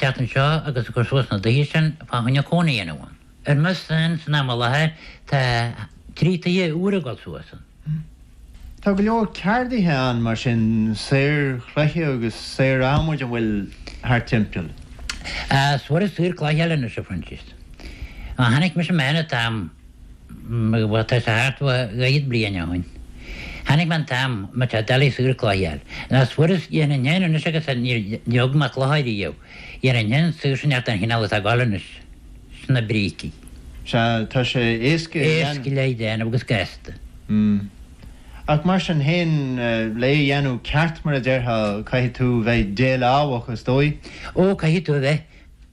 teatan seo agus gur suas na dahi sin fáhanne cóna dhéanamhain. Mas san ná láthair tá trítaí úra gáil suasan. Tá go leor ceardaithe an mar sin séir chluiche agus séir amúid an bhfuil thar timpeall. Suair súr chláheile na se Francis. Hanig me sem mena tam wat tá hartwa gaid bliana hain. Hanig man tam me tá dalí súr chláheil. Na suair dhéana nhéana na segus an jog ma chláhaidí jau. Dhéana nhéan súr sin an hinál a gálanis na bríki. Tá sé éasca léidéana agus gasta. Ach mar sin hen le dhéanú ceart mar a deirtha caiithí tú bheith déal áhachas dói? Ó caiithí tú bheith.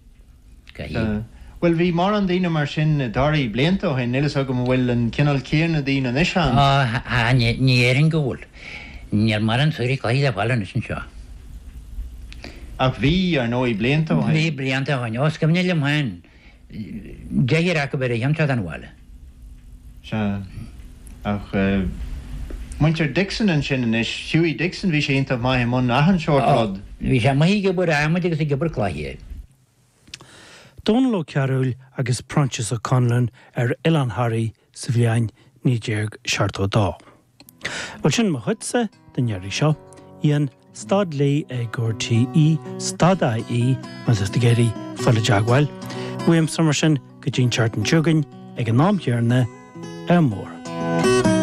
Well, bhí mar an dtíine mar sin darí blianta hen nilas agam bhfuil an cinál céar na dtíine nisan. Ní an ggóil. Níor mar an suirí caiithí a bhhaile sin seo. Ach bhí ar nó í blianta hain? Bhí blianta hain, os gom nílim hain. Déir a go bed heamtad an bhile. Ach Muintir Dixon an sin is Hughie Dixon bhí sé inta mai món nachan seoirlád. Bhí sé maithí go bur aimid agus i gobar chláithí. Donal Cearúil agus Prontas ó Conlan ar Ilan Harry sa bhliain ní déag seartó dá. Bhil sin mo chuidsa den nearí seo, íon stad lé gúirtí stad mas is de géirí fola deagháil. William Summerson go dtín seart an tugain ag an námhearna mór.